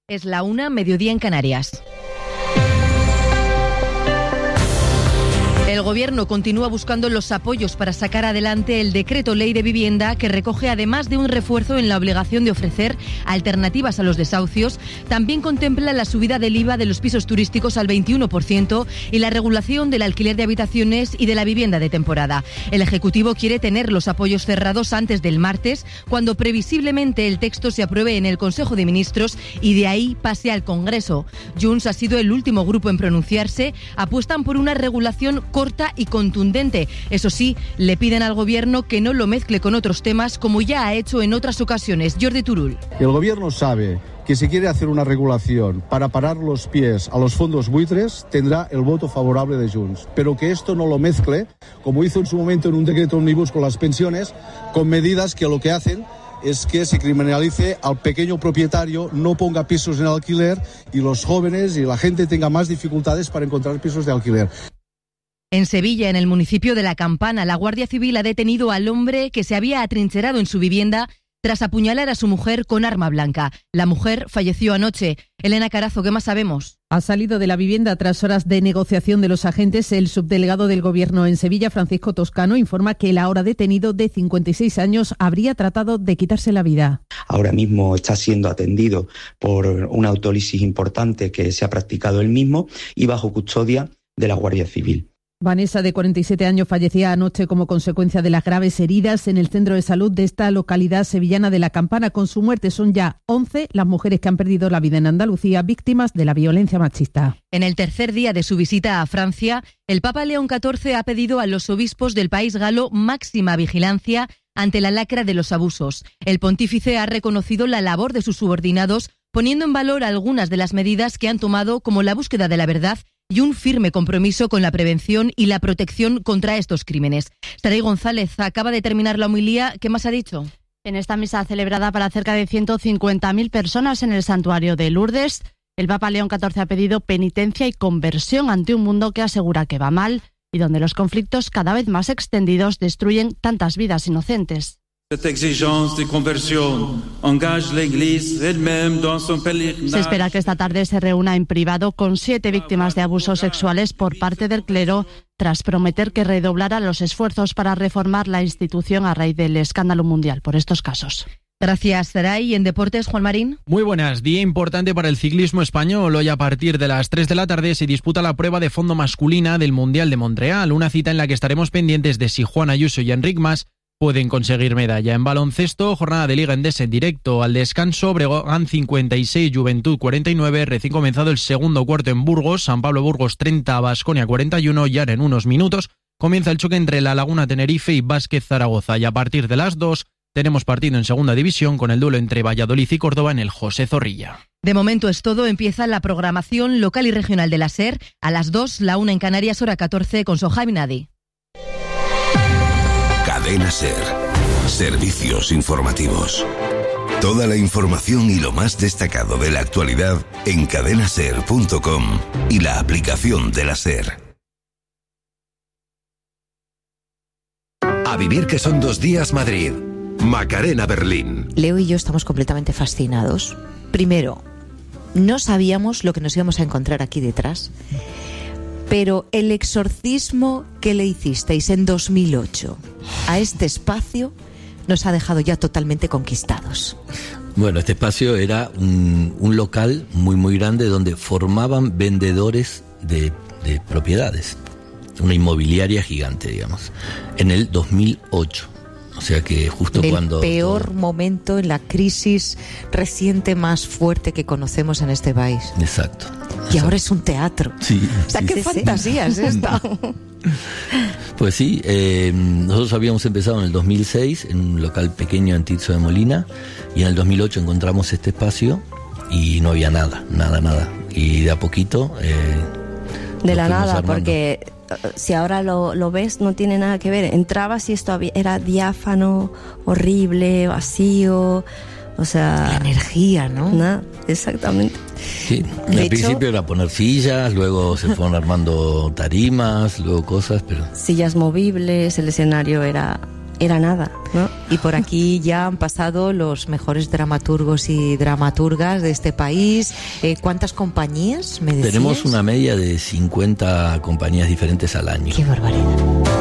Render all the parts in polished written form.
Es la 1, mediodía en Canarias. El Gobierno continúa buscando los apoyos para sacar adelante el decreto ley de vivienda que recoge, además de un refuerzo en la obligación de ofrecer alternativas a los desahucios, también contempla la subida del IVA de los pisos turísticos al 21% y la regulación del alquiler de habitaciones y de la vivienda de temporada. El Ejecutivo quiere tener los apoyos cerrados antes del martes, cuando previsiblemente el texto se apruebe en el Consejo de Ministros y de ahí pase al Congreso. Junts ha sido el último grupo en pronunciarse. Apuestan por una regulación corta y contundente. Eso sí, le piden al Gobierno que no lo mezcle con otros temas, como ya ha hecho en otras ocasiones. Jordi Turull. El Gobierno sabe que si quiere hacer una regulación para parar los pies a los fondos buitres, tendrá el voto favorable de Junts. Pero que esto no lo mezcle, como hizo en su momento en un decreto ómnibus con las pensiones, con medidas que lo que hacen es que se criminalice al pequeño propietario, no ponga pisos en alquiler y los jóvenes y la gente tenga más dificultades para encontrar pisos de alquiler. En Sevilla, en el municipio de La Campana, la Guardia Civil ha detenido al hombre que se había atrincherado en su vivienda tras apuñalar a su mujer con arma blanca. La mujer falleció anoche. Elena Carazo, ¿qué más sabemos? Ha salido de la vivienda tras horas de negociación de los agentes. El subdelegado del Gobierno en Sevilla, Francisco Toscano, informa que el ahora detenido, de 56 años, habría tratado de quitarse la vida. Ahora mismo está siendo atendido por una autólisis importante que se ha practicado él mismo y bajo custodia de la Guardia Civil. Vanessa, de 47 años, fallecía anoche como consecuencia de las graves heridas en el centro de salud de esta localidad sevillana de La Campana. Con su muerte son ya 11 las mujeres que han perdido la vida en Andalucía víctimas de la violencia machista. En el tercer día de su visita a Francia, el Papa León XIV ha pedido a los obispos del país galo máxima vigilancia ante la lacra de los abusos. El pontífice ha reconocido la labor de sus subordinados, poniendo en valor algunas de las medidas que han tomado, como la búsqueda de la verdad y un firme compromiso con la prevención y la protección contra estos crímenes. Saray González acaba de terminar la homilía. ¿Qué más ha dicho? En esta misa celebrada para cerca de 150.000 personas en el santuario de Lourdes, el Papa León XIV ha pedido penitencia y conversión ante un mundo que asegura que va mal y donde los conflictos cada vez más extendidos destruyen tantas vidas inocentes. Se espera que esta tarde se reúna en privado con 7 víctimas de abusos sexuales por parte del clero, tras prometer que redoblará los esfuerzos para reformar la institución a raíz del escándalo mundial por estos casos. Gracias, Saray. En deportes, Juan Marín. Muy buenas. Día importante para el ciclismo español. Hoy a partir de las 3 de la tarde se disputa la prueba de fondo masculina del Mundial de Montreal, una cita en la que estaremos pendientes de si Juan Ayuso y Enric Mas pueden conseguir medalla. En baloncesto, jornada de Liga Endesa en directo. Al descanso, Breogán 56, Juventud 49. Recién comenzado el segundo cuarto en Burgos, San Pablo Burgos 30, Baskonia 41. Y ahora en unos minutos comienza el choque entre La Laguna Tenerife y Vázquez Zaragoza. Y a partir de las 2 tenemos partido en segunda división con el duelo entre Valladolid y Córdoba en el José Zorrilla. De momento es todo. Empieza la programación local y regional de la SER. A las 2, la 1 en Canarias, hora 14, con Sohaib Nadi. Cadena SER. Servicios informativos. Toda la información y lo más destacado de la actualidad en cadenaser.com y la aplicación de la SER. A vivir que son 2 días Madrid. Macarena Berlín. Leo y yo estamos completamente fascinados. Primero, no sabíamos lo que nos íbamos a encontrar aquí detrás. Pero el exorcismo que le hicisteis en 2008 a este espacio nos ha dejado ya totalmente conquistados. Bueno, este espacio era un local muy grande donde formaban vendedores de propiedades. Una inmobiliaria gigante, digamos, en el 2008. O sea que justo cuando... El peor momento en la crisis reciente más fuerte que conocemos en este país. Exacto. Y ahora es un teatro. Sí. O sea, qué fantasía es esta. Pues sí, nosotros habíamos empezado en el 2006 en un local pequeño en Tirso de Molina y en el 2008 encontramos este espacio y no había nada. Y de a poquito... de la nada, porque... Si ahora lo ves, no tiene nada que ver. Entrabas y esto era diáfano, horrible, vacío, o sea... La energía, ¿no? Nada, exactamente. Sí, al principio era poner sillas, luego se fueron armando tarimas, luego cosas, pero... Sillas movibles, el escenario era era nada, ¿no? Y por aquí ya han pasado los mejores dramaturgos y dramaturgas de este país. ¿Cuántas compañías me decías? Tenemos una media de 50 compañías diferentes al año. ¡Qué barbaridad!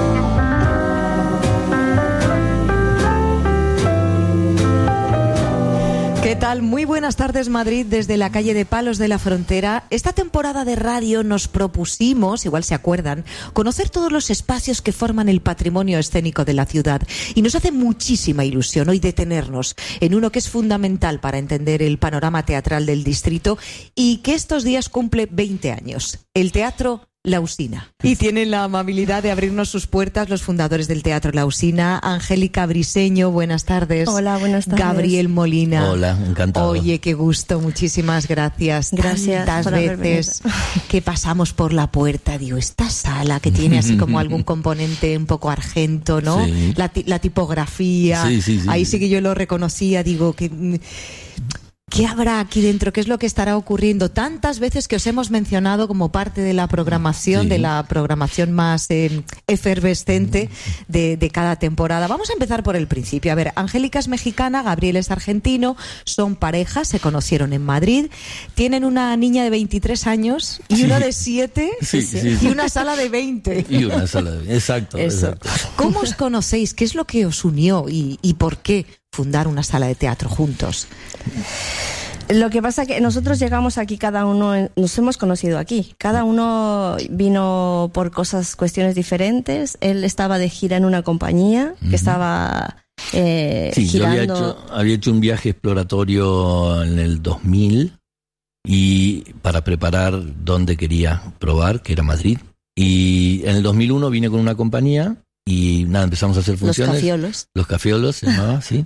¿Qué tal? Muy buenas tardes, Madrid, desde la calle de Palos de la Frontera. Esta temporada de radio nos propusimos, igual se acuerdan, conocer todos los espacios que forman el patrimonio escénico de la ciudad. Y nos hace muchísima ilusión hoy detenernos en uno que es fundamental para entender el panorama teatral del distrito y que estos días cumple 20 años. El Teatro La Usina. Y tienen la amabilidad de abrirnos sus puertas los fundadores del Teatro La Usina. Angélica Briseño, buenas tardes. Hola, buenas tardes. Gabriel Molina. Hola, encantado. Oye, qué gusto, muchísimas gracias. Gracias. Tantas veces que pasamos por la puerta, digo, esta sala que tiene así como algún componente un poco argento, ¿no? Sí. La tipografía. Sí. Ahí sí que yo lo reconocía, digo que... ¿Qué habrá aquí dentro? ¿Qué es lo que estará ocurriendo? Tantas veces que os hemos mencionado como parte de la programación, sí, de la programación más efervescente de cada temporada. Vamos a empezar por el principio. A ver, Angélica es mexicana, Gabriel es argentino, son pareja, se conocieron en Madrid, tienen una niña de 23 años y uno de 7 y una sala de 20. Y una sala de 20, exacto. ¿Cómo os conocéis? ¿Qué es lo que os unió y por qué fundar una sala de teatro juntos? Lo que pasa es que nosotros llegamos aquí, cada uno, nos hemos conocido aquí. Cada uno vino por cuestiones diferentes. Él estaba de gira en una compañía que estaba girando. Yo había hecho un viaje exploratorio en el 2000 y para preparar dónde quería probar, que era Madrid. Y en el 2001 vine con una compañía y nada, empezamos a hacer funciones. Los Cafiolos se llamaba, sí.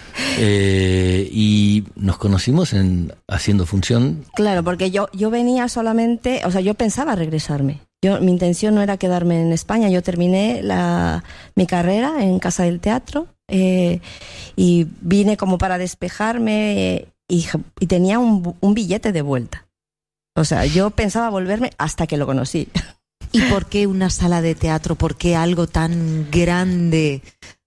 Y nos conocimos haciendo función. Claro, porque yo venía solamente, o sea, yo pensaba regresarme. Mi intención no era quedarme en España. Yo terminé mi carrera en Casa del Teatro y vine como para despejarme y tenía un billete de vuelta. O sea, yo pensaba volverme hasta que lo conocí. ¿Y por qué una sala de teatro? ¿Por qué algo tan grande,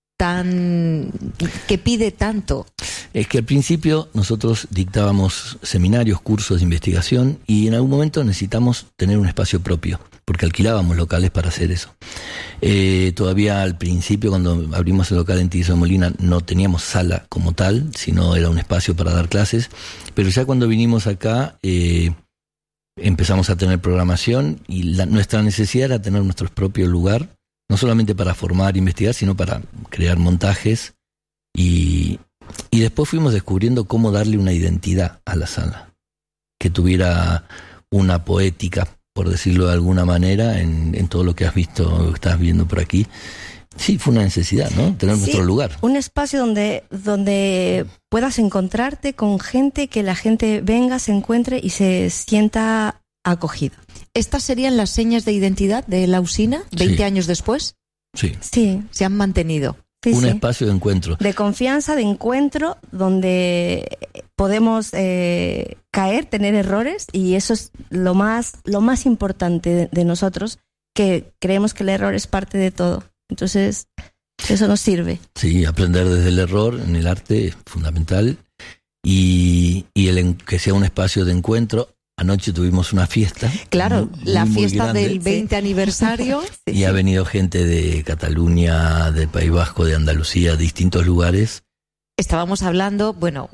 que pide tanto? Es que al principio nosotros dictábamos seminarios, cursos de investigación y en algún momento necesitamos tener un espacio propio, porque alquilábamos locales para hacer eso. Todavía al principio, cuando abrimos el local en Tigres de Molina, no teníamos sala como tal, sino era un espacio para dar clases, pero ya cuando vinimos acá... empezamos a tener programación y nuestra necesidad era tener nuestro propio lugar, no solamente para formar e investigar, sino para crear montajes y después fuimos descubriendo cómo darle una identidad a la sala, que tuviera una poética, por decirlo de alguna manera, en todo lo que has visto, estás viendo por aquí. Sí, fue una necesidad, ¿no? Tener nuestro lugar. Un espacio donde puedas encontrarte con gente, que la gente venga, se encuentre y se sienta acogida. ¿Estas serían las señas de identidad de La Usina 20 años después? Sí. Se han mantenido. Un espacio de encuentro. De confianza, de encuentro, donde podemos caer, tener errores, y eso es lo más importante de nosotros, que creemos que el error es parte de todo. Entonces, eso nos sirve. Sí, aprender desde el error en el arte es fundamental y que sea un espacio de encuentro. Anoche tuvimos una fiesta. Claro, la fiesta grande, del 20 aniversario. Y ha venido gente de Cataluña, del País Vasco, de Andalucía, de distintos lugares. Estábamos hablando,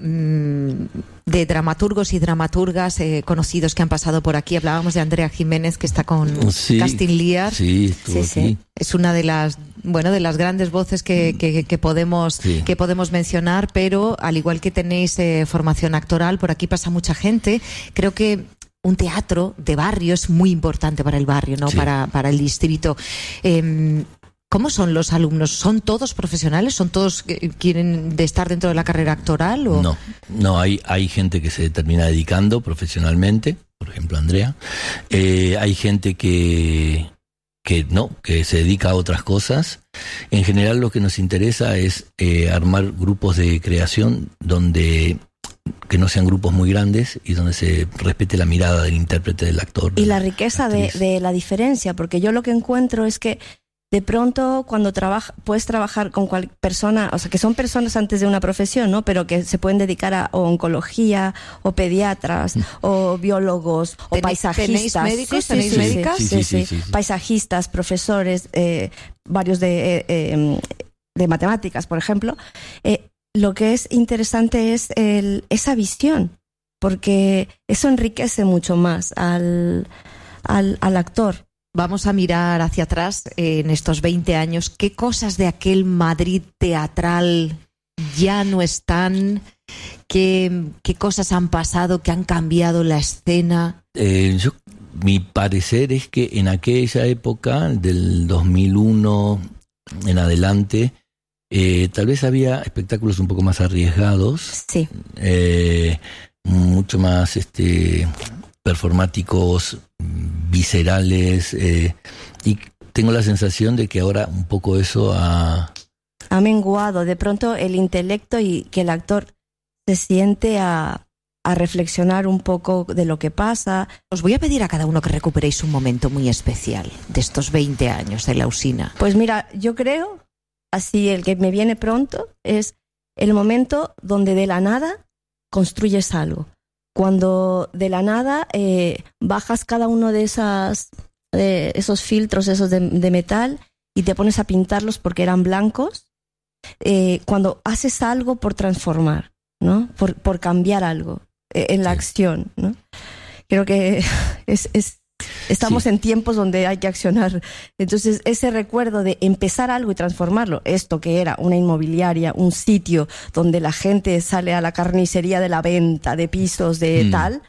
de dramaturgos y dramaturgas conocidos que han pasado por aquí. Hablábamos de Andrea Jiménez, que está con Casting Liar. Sí, estuvo aquí. Es una de las grandes voces que podemos mencionar, pero al igual que tenéis formación actoral, por aquí pasa mucha gente. Creo que un teatro de barrio es muy importante para el barrio, ¿no? Sí. Para el distrito. ¿Cómo son los alumnos? ¿Son todos profesionales? ¿Son todos que quieren estar dentro de la carrera actoral? ¿O? No, hay gente que se termina dedicando profesionalmente, por ejemplo Andrea. Hay gente que se dedica a otras cosas. En general lo que nos interesa es armar grupos de creación que no sean grupos muy grandes y donde se respete la mirada del intérprete, del actor. Y la riqueza de la diferencia, porque yo lo que encuentro es que de pronto cuando puedes trabajar con cualquier persona, o sea, que son personas antes de una profesión, ¿no? Pero que se pueden dedicar a oncología, o pediatras, o biólogos, o paisajistas. ¿Tenéis médicos? ¿Tenéis médicas? Sí. Paisajistas, profesores, varios de matemáticas, por ejemplo. Lo que es interesante es esa visión, porque eso enriquece mucho más al actor. Vamos a mirar hacia atrás en estos 20 años. ¿Qué cosas de aquel Madrid teatral ya no están? ¿Qué cosas han pasado, que han cambiado la escena? Mi parecer es que en aquella época, del 2001 en adelante, tal vez había espectáculos un poco más arriesgados. Sí. Mucho más performáticos, viscerales, y tengo la sensación de que ahora un poco eso ha menguado. De pronto el intelecto y que el actor se siente a reflexionar un poco de lo que pasa. Os voy a pedir a cada uno que recuperéis un momento muy especial de estos 20 años de La Usina. Pues mira, yo creo, así el que me viene pronto, es el momento donde de la nada construyes algo. Cuando de la nada bajas cada uno de esos filtros, esos de metal, y te pones a pintarlos porque eran blancos. Cuando haces algo por transformar, ¿no? Por cambiar algo en la acción, ¿no? Creo que estamos en tiempos donde hay que accionar. Entonces, ese recuerdo de empezar algo y transformarlo, esto que era una inmobiliaria, un sitio donde la gente sale a la carnicería de la venta de pisos de tal,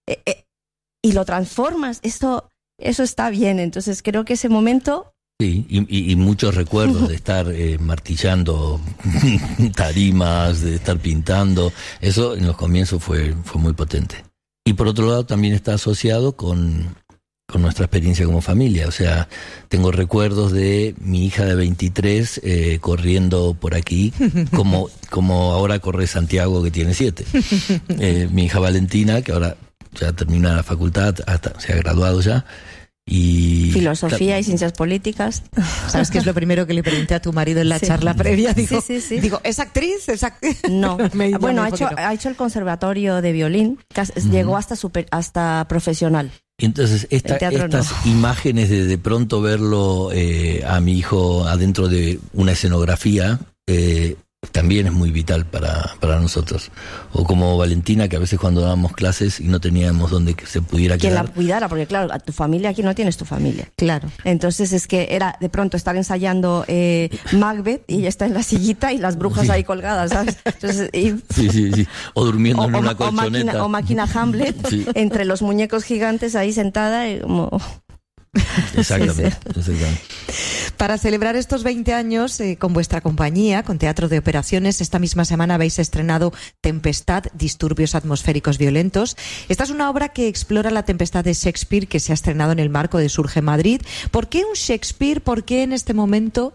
y lo transformas, eso está bien. Entonces, creo que ese momento... Sí, y muchos recuerdos de estar martillando tarimas, de estar pintando. Eso en los comienzos fue muy potente. Y por otro lado también está asociado con nuestra experiencia como familia. O sea, tengo recuerdos de mi hija de 23 corriendo por aquí, como ahora corre Santiago, que tiene 7. Mi hija Valentina, que ahora ya termina la facultad, se ha graduado ya. Y filosofía y ciencias políticas. ¿Sabes qué es lo primero que le pregunté a tu marido en la charla previa? Digo, digo, ¿es actriz? No. Bueno, ha hecho el conservatorio de violín, llegó hasta profesional. Entonces, estas imágenes de pronto verlo a mi hijo adentro de una escenografía, también es muy vital para nosotros. O como Valentina, que a veces cuando dábamos clases y no teníamos donde se pudiera quedar. Que la cuidara, porque claro, a tu familia aquí no tienes tu familia. Claro. Entonces es que era de pronto estar ensayando Macbeth y ella está en la sillita y las brujas ahí colgadas, ¿sabes? Entonces, sí. O durmiendo en una colchoneta. O máquina Hamlet, entre los muñecos gigantes ahí sentada y como... Exactamente. Para celebrar estos 20 años con vuestra compañía, con Teatro de Operaciones, esta misma semana habéis estrenado Tempestad, disturbios atmosféricos violentos. Esta es una obra que explora la tempestad de Shakespeare, que se ha estrenado en el marco de Surge Madrid. ¿Por qué un Shakespeare? ¿Por qué en este momento?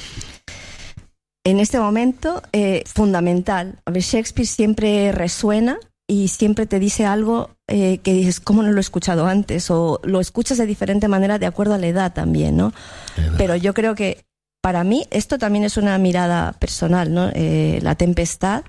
En este momento, fundamental. A ver, Shakespeare siempre resuena y siempre te dice algo que dices, ¿cómo no lo he escuchado antes? O lo escuchas de diferente manera de acuerdo a la edad también, ¿no? Pero yo creo que para mí esto también es una mirada personal, ¿no? La tempestad,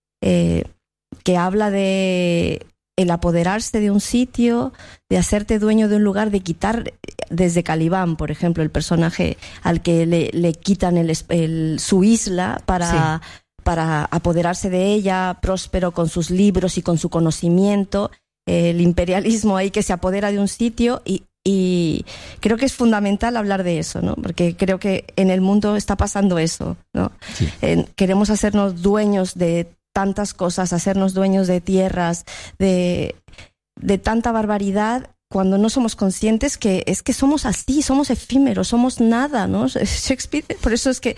que habla de el apoderarse de un sitio, de hacerte dueño de un lugar, de quitar, desde Calibán, por ejemplo, el personaje al que le quitan su isla para apoderarse de ella, Próspero con sus libros y con su conocimiento, el imperialismo ahí que se apodera de un sitio, y creo que es fundamental hablar de eso, ¿no? Porque creo que en el mundo está pasando eso, ¿no? Sí. Queremos hacernos dueños de tantas cosas, hacernos dueños de tierras, de tanta barbaridad, cuando no somos conscientes que es que somos así, somos efímeros, somos nada, ¿no? Shakespeare, por eso es que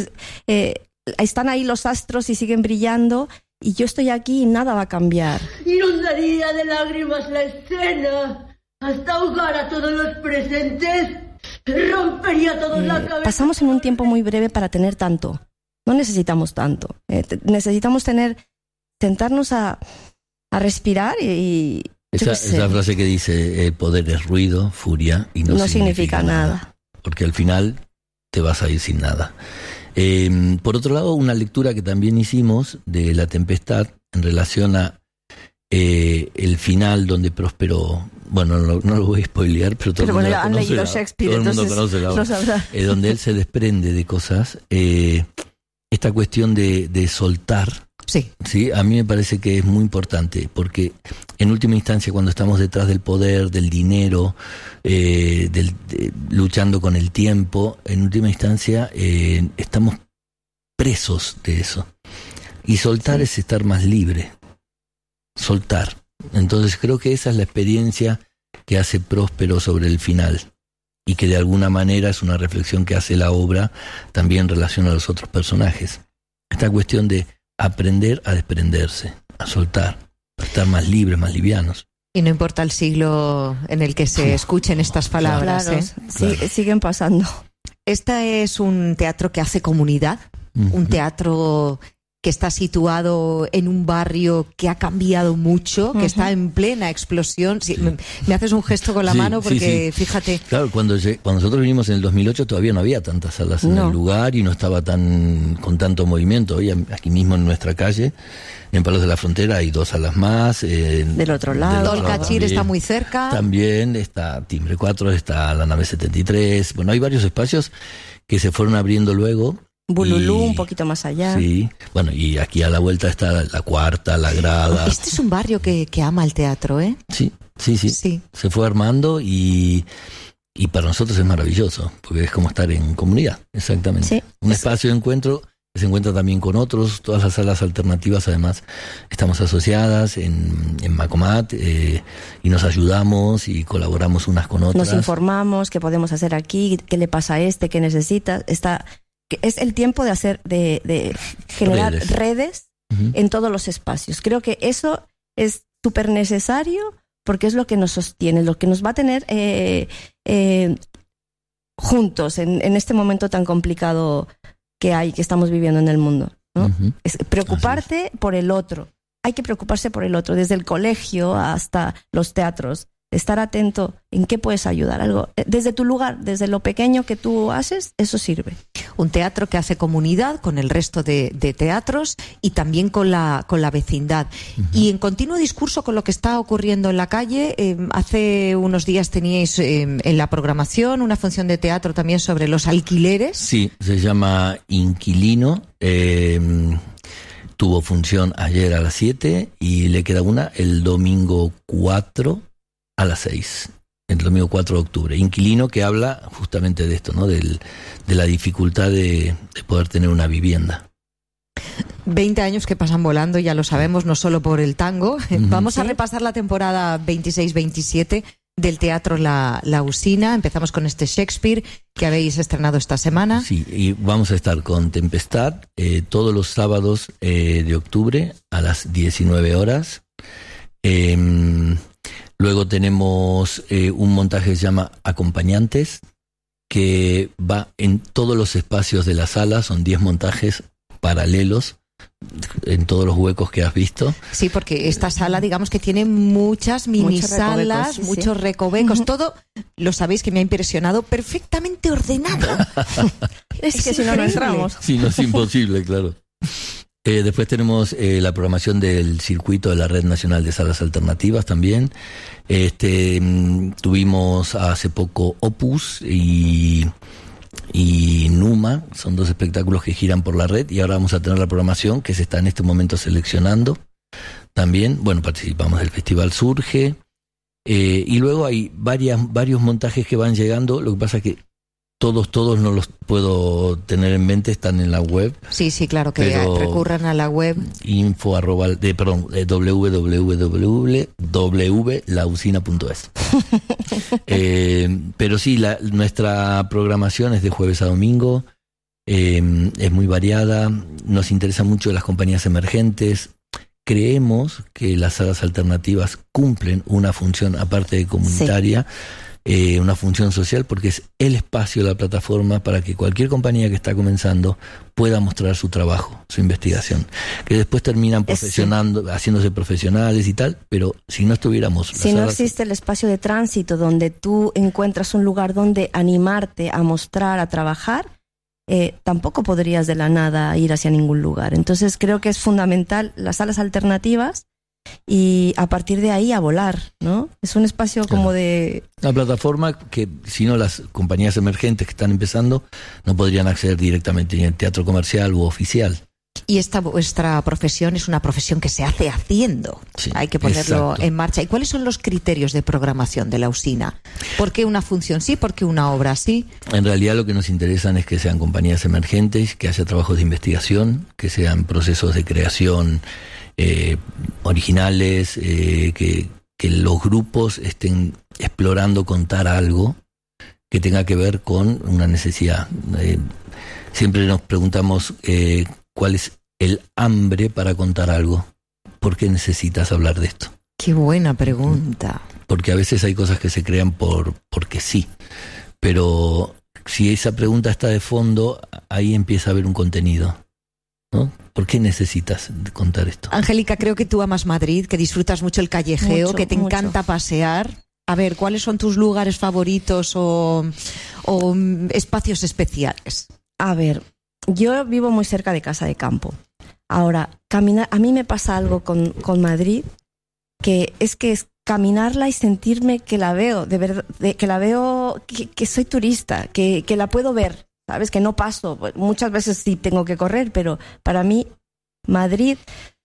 están ahí los astros y siguen brillando, y yo estoy aquí y nada va a cambiar. Inundaría de lágrimas la escena hasta ahogar a todos los presentes, rompería todos la cabeza. Pasamos en un tiempo muy breve para tener tanto. No necesitamos tanto. Necesitamos sentarnos a respirar y esa frase que dice, el poder es ruido, furia, y no significa nada. Porque al final te vas a ir sin nada. Por otro lado, una lectura que también hicimos de La Tempestad en relación a el final donde Próspero, bueno, no lo voy a spoilear, pero todo el mundo han leído Shakespeare, todo el mundo conoce la obra, donde él se desprende de cosas, esta cuestión de soltar. Sí, a mí me parece que es muy importante, porque en última instancia, cuando estamos detrás del poder, del dinero, luchando con el tiempo, en última instancia estamos presos de eso. Y soltar es estar más libre. Soltar. Entonces creo que esa es la experiencia que hace Próspero sobre el final, y que de alguna manera es una reflexión que hace la obra también en relación a los otros personajes. Esta cuestión de aprender a desprenderse, a soltar, a estar más libres, más livianos. Y no importa el siglo en el que se escuchen estas palabras. Claro, claro. Siguen pasando. Este es un teatro que hace comunidad, un teatro que está situado en un barrio que ha cambiado mucho, que está en plena explosión. Sí, me haces un gesto con la mano porque, fíjate... Claro, cuando nosotros vinimos en el 2008 todavía no había tantas salas en el lugar y no estaba con tanto movimiento. Hoy aquí mismo en nuestra calle, en Palos de la Frontera, hay 2 salas más. Del otro lado. Tolcachir está muy cerca. También está Timbre 4, está la Nave 73. Bueno, hay varios espacios que se fueron abriendo luego. Bululú, un poquito más allá. Sí, bueno, y aquí a la vuelta está la Cuarta, la Grada. Este es un barrio que ama el teatro, ¿eh? Sí. Se fue armando y para nosotros es maravilloso, porque es como estar en comunidad, exactamente. Sí. Un espacio de encuentro que se encuentra también con otros, todas las salas alternativas además estamos asociadas en Macomat y nos ayudamos y colaboramos unas con otras. Nos informamos qué podemos hacer aquí, qué le pasa a qué necesita. Es el tiempo de generar redes en todos los espacios. Creo que eso es súper necesario porque es lo que nos sostiene, lo que nos va a tener juntos en este momento tan complicado que estamos viviendo en el mundo, ¿no? Es preocuparte por el otro. Hay que preocuparse por el otro, desde el colegio hasta los teatros. Estar atento en qué puedes ayudar, algo desde tu lugar, desde lo pequeño que tú haces, eso sirve. Un teatro que hace comunidad con el resto de teatros y también con la vecindad. Y en continuo discurso con lo que está ocurriendo en la calle. Hace unos días teníais en la programación una función de teatro también sobre los alquileres. Sí, se llama Inquilino. Tuvo función ayer a las 7 y le queda una el domingo 4 a las 6, el domingo 4 de octubre. Inquilino, que habla justamente de esto, ¿no? De la dificultad de poder tener una vivienda. 20 años que pasan volando, ya lo sabemos, no solo por el tango. Vamos a repasar la temporada 26-27 del Teatro La Usina. Empezamos con este Shakespeare que habéis estrenado esta semana. Sí, y vamos a estar con Tempestad todos los sábados de octubre a las 19 horas. Luego tenemos un montaje que se llama Acompañantes, que va en todos los espacios de la sala, son 10 montajes paralelos en todos los huecos que has visto. Sí, porque esta sala, digamos que tiene muchas minisalas, muchos recovecos, todo, lo sabéis que me ha impresionado, perfectamente ordenado. Es que si no entramos. Sí, no es imposible, claro. Después tenemos la programación del circuito de la Red Nacional de Salas Alternativas también. Tuvimos hace poco Opus y Numa, son 2 espectáculos que giran por la red, y ahora vamos a tener la programación que se está en este momento seleccionando. También, bueno, participamos del Festival Surge, y luego hay varios montajes que van llegando. Lo que pasa es que todos no los puedo tener en mente, están en la web. Sí, claro, que recurran a la web. www.lausina.es. Pero sí, nuestra programación es de jueves a domingo, es muy variada, nos interesan mucho las compañías emergentes. Creemos que las salas alternativas cumplen una función, aparte de comunitaria, una función social, porque es el espacio, la plataforma para que cualquier compañía que está comenzando pueda mostrar su trabajo, su investigación, que después terminan haciéndose profesionales y tal, pero si no estuviéramos... Si no existe el espacio de tránsito donde tú encuentras un lugar donde animarte a mostrar, a trabajar, tampoco podrías de la nada ir hacia ningún lugar. Entonces creo que es fundamental las salas alternativas y a partir de ahí a volar, ¿no? Es un espacio como de... Una plataforma que, si no, las compañías emergentes que están empezando no podrían acceder directamente ni al teatro comercial u oficial. Y vuestra profesión es una profesión que se hace haciendo. Sí, hay que ponerlo en marcha. ¿Y cuáles son los criterios de programación de la Usina? ¿Por qué una función sí? ¿Por qué una obra sí? En realidad lo que nos interesan es que sean compañías emergentes, que haya trabajos de investigación, que sean procesos de creación originales, que los grupos estén explorando contar algo que tenga que ver con una necesidad. Siempre nos preguntamos cuál es el hambre para contar algo. ¿Por qué necesitas hablar de esto? Qué buena pregunta. Porque a veces hay cosas que se crean porque sí, pero si esa pregunta está de fondo, ahí empieza a haber un contenido, ¿no? ¿Por qué necesitas contar esto? Angélica, creo que tú amas Madrid, que disfrutas mucho el callejeo, mucho, que te encanta pasear. A ver, ¿cuáles son tus lugares favoritos o espacios especiales? A ver, yo vivo muy cerca de Casa de Campo. Ahora, caminar, a mí me pasa algo con Madrid, que es caminarla y sentirme que la veo, de verdad, que la veo, que soy turista, que la puedo ver. ¿Sabes? Que no paso. Muchas veces sí tengo que correr, pero para mí Madrid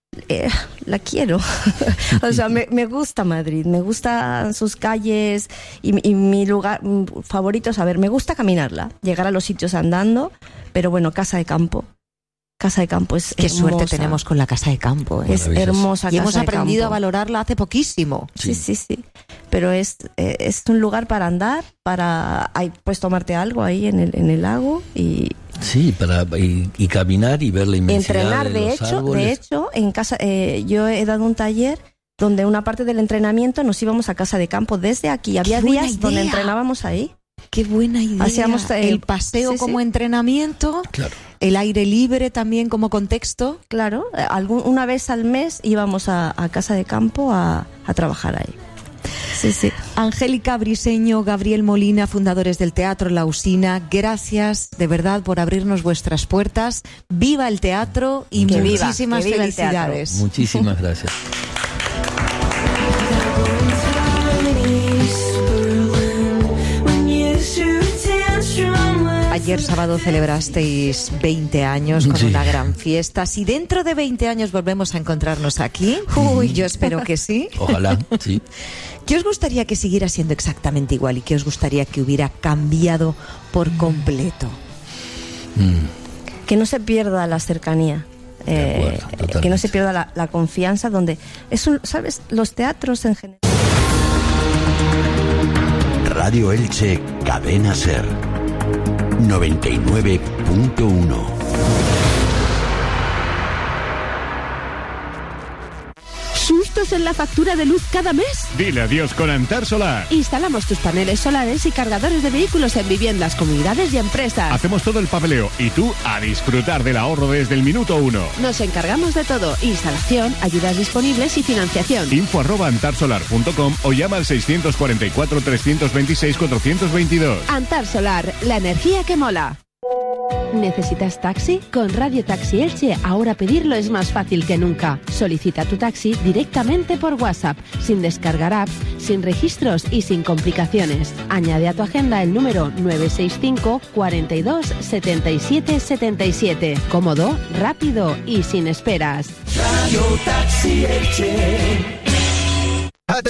la quiero. O sea, me gusta Madrid, me gustan sus calles y mi lugar favorito es, a ver, me gusta caminarla, llegar a los sitios andando, pero bueno, Casa de Campo. Casa de Campo es Qué hermosa. Suerte tenemos con la Casa de Campo. Es hermosa. Y hemos Casa de aprendido Campo a valorarla hace poquísimo. Sí. Pero es un lugar para andar, puedes tomarte algo ahí en el lago y... Sí, y caminar y ver la inmensidad entrenar, de los árboles. De hecho, en casa, yo he dado un taller donde una parte del entrenamiento nos íbamos a Casa de Campo desde aquí. Había días donde entrenábamos ahí. Qué buena idea. Hacíamos el paseo como entrenamiento, claro. El aire libre también como contexto. Claro, una vez al mes íbamos a Casa de Campo a trabajar ahí. Sí. Angélica Briseño, Gabriel Molina, fundadores del Teatro La Usina, gracias de verdad por abrirnos vuestras puertas. ¡Viva el teatro! Y muchísimas felicidades. Muchísimas gracias. Ayer sábado celebrasteis 20 años con una gran fiesta. Si dentro de 20 años volvemos a encontrarnos aquí, yo espero que sí. Ojalá, sí. ¿Qué os gustaría que siguiera siendo exactamente igual y qué os gustaría que hubiera cambiado por completo? Que no se pierda la cercanía. Que no se pierda la confianza, donde ¿sabes? Los teatros en general. Radio Elche, Cadena Ser 99.1. ¿Sustos en la factura de luz cada mes? Dile adiós con Antar Solar. Instalamos tus paneles solares y cargadores de vehículos en viviendas, comunidades y empresas. Hacemos todo el papeleo y tú a disfrutar del ahorro desde el minuto 1. Nos encargamos de todo: instalación, ayudas disponibles y financiación. info@antarsolar.com o llama al 644 326 422. Antar Solar, la energía que mola. ¿Necesitas taxi? Con Radio Taxi Elche ahora pedirlo es más fácil que nunca. Solicita tu taxi directamente por WhatsApp, sin descargar apps, sin registros y sin complicaciones. Añade a tu agenda el número 965 42 77 77. Cómodo, rápido y sin esperas. Radio Taxi Elche.